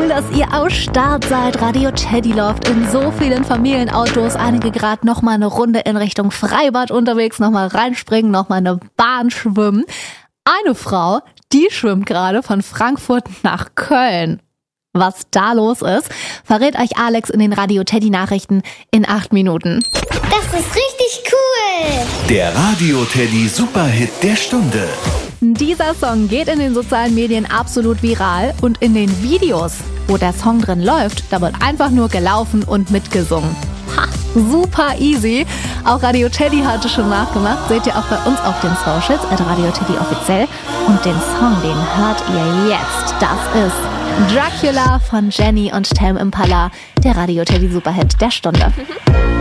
cool, dass ihr am Start seid. Radio Teddy läuft in so vielen Familienautos. Einige gerade nochmal eine Runde in Richtung Freibad unterwegs, nochmal reinspringen, nochmal eine Bahn schwimmen. Eine Frau, die schwimmt gerade von Frankfurt nach Köln. Was da los ist, verrät euch Alex in den Radio Teddy Nachrichten in 8 Minuten. Das ist richtig cool! Der Radio Teddy Superhit der Stunde. Dieser Song geht in den sozialen Medien absolut viral und in den Videos, wo der Song drin läuft, da wird einfach nur gelaufen und mitgesungen. Ha, super easy. Auch Radio Teddy hatte schon nachgemacht. Seht ihr auch bei uns auf den Socials @Radio Teddy offiziell. Und den Song, den hört ihr jetzt. Das ist Dracula von Jenny und Tame Impala, der Radio Teddy Superhit der Stunde.